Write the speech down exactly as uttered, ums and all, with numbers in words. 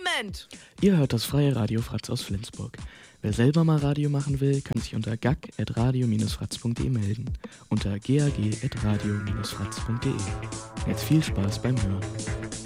Moment! Ihr hört das freie Radio Fratz aus Flensburg. Wer selber mal Radio machen will, kann sich unter gag at radio fratz punkt de melden. Unter gag at radio fratz punkt de. Jetzt viel Spaß beim Hören.